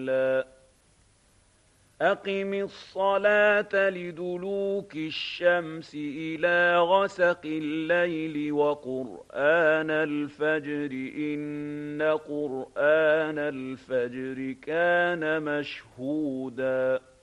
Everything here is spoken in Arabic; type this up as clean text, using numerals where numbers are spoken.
فَضَلًا أَقِمِ الصَّلَاةَ لِدُلُوكِ الشَّمْسِ إِلَىٰ غَسَقِ اللَّيْلِ وَقُرْآنَ الْفَجْرِ ۖ إِنَّ قُرْآنَ الْفَجْرِ كَانَ مَشْهُودًا